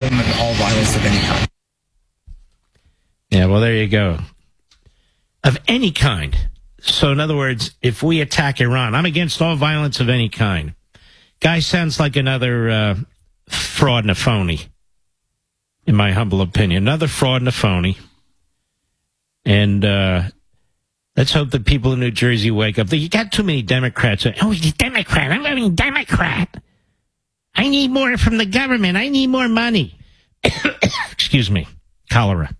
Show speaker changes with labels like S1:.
S1: condemn all violence of any kind.
S2: Yeah, well, there you go. Of any kind. So, in other words, if we attack Iran, I'm against all violence of any kind. Guy sounds like another fraud and a phony, in my humble opinion. Another fraud and a phony. And let's hope that people in New Jersey wake up. You got too many Democrats. Oh, he's a Democrat. I'm voting Democrat. I need more from the government. I need more money. Excuse me. Cholera.